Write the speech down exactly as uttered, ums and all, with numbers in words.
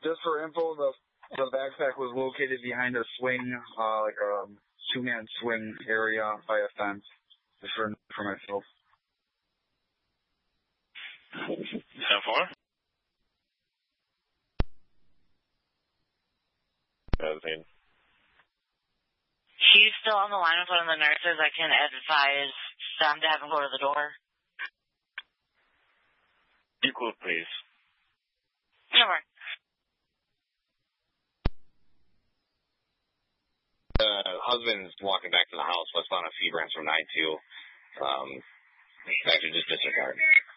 just for info, the the backpack was located behind a swing, uh, like a two-man swing area by a fence. Just for, for myself. ten four. Seventeen. She's still on the line with one of the nurses. I can advise Sam to have him go to the door. Equal, please. Sure. Uh, husband's walking back to the house westbound on Feed Ranch from nine two. Um, actually just disregard.